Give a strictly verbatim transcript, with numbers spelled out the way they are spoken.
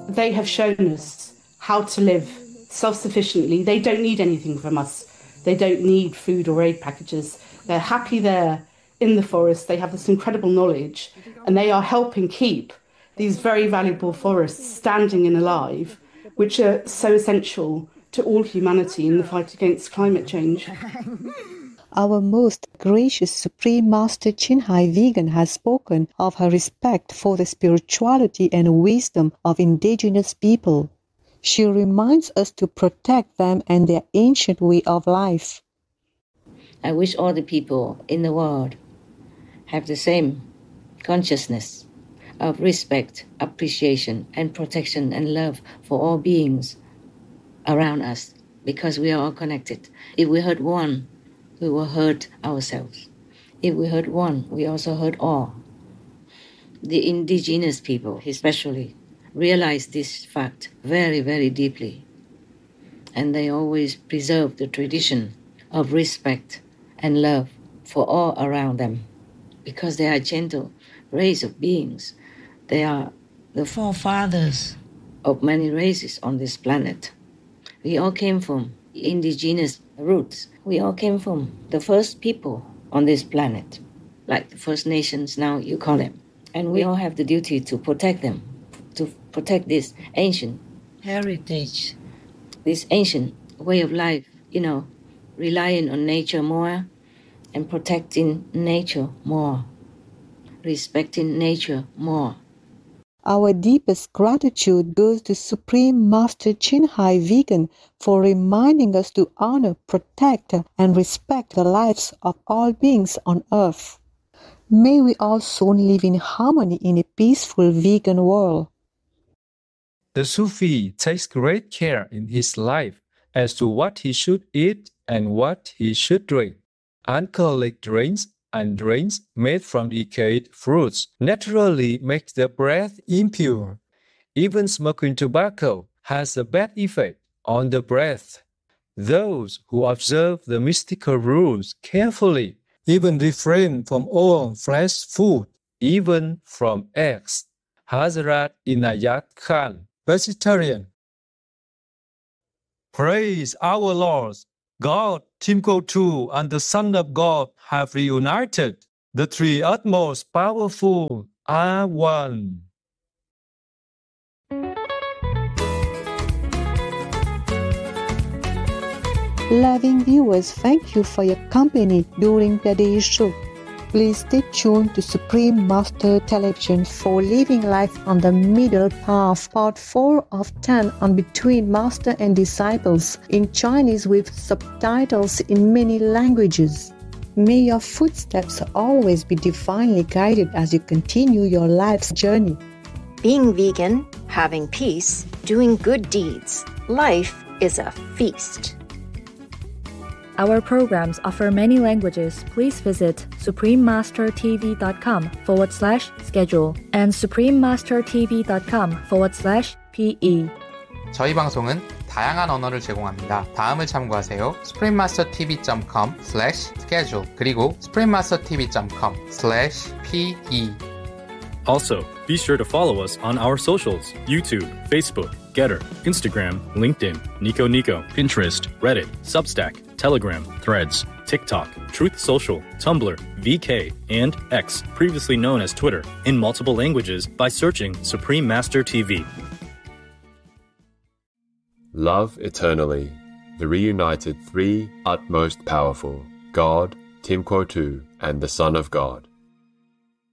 they have shown us how to live self-sufficiently. They don't need anything from us. They don't need food or aid packages. They're happy there in the forest. They have this incredible knowledge, and they are helping keep these very valuable forests standing and alive, which are so essential to all humanity in the fight against climate change. Our most gracious Supreme Master Chinhai Vegan has spoken of her respect for the spirituality and wisdom of indigenous people. She reminds us to protect them and their ancient way of life. I wish all the people in the world have the same consciousness of respect, appreciation, and protection and love for all beings around us, because we are all connected. If we hurt one, we will hurt ourselves. If we hurt one, we also hurt all. The indigenous people, especially, realize this fact very, very deeply. And they always preserve the tradition of respect and love for all around them, because they are a gentle race of beings. They are the forefathers of many races on this planet. We all came from indigenous roots. We all came from the first people on this planet, like the First Nations now you call them. And we all have the duty to protect them, to protect this ancient heritage, this ancient way of life, you know, relying on nature more and protecting nature more, respecting nature more. Our deepest gratitude goes to Supreme Master Chinhai Vegan for reminding us to honor, protect, and respect the lives of all beings on earth. May we all soon live in harmony in a peaceful vegan world. The Sufi takes great care in his life as to what he should eat and what he should drink. Alcoholic drinks and drinks made from decayed fruits naturally make the breath impure. Even smoking tobacco has a bad effect on the breath. Those who observe the mystical rules carefully even refrain from all fresh food, even from eggs. Hazrat Inayat Khan, vegetarian. Praise our Lord! God, Timko and the Son of God have reunited. The three utmost powerful are one. Loving viewers, thank you for your company during today's show. Please stay tuned to Supreme Master Television for Living Life on the Middle Path, Part four of ten on Between Master and Disciples, in Chinese with subtitles in many languages. May your footsteps always be divinely guided as you continue your life's journey. Being vegan, having peace, doing good deeds. Life is a feast. Our programs offer many languages. Please visit suprememastertv.com forward slash schedule and suprememastertv.com forward slash pe. 저희 방송은 다양한 언어를 제공합니다. 다음을 참고하세요. suprememastertv.com slash schedule 그리고 suprememastertv.com slash pe. Also, be sure to follow us on our socials: YouTube, Facebook, Getter, Instagram, LinkedIn, Nico Nico, Pinterest, Reddit, Substack, Telegram, Threads, TikTok, Truth Social, Tumblr, V K, and X, previously known as Twitter, in multiple languages by searching Supreme Master T V. Love eternally. The reunited three utmost powerful, God, Tim Kwo Tu, and the Son of God.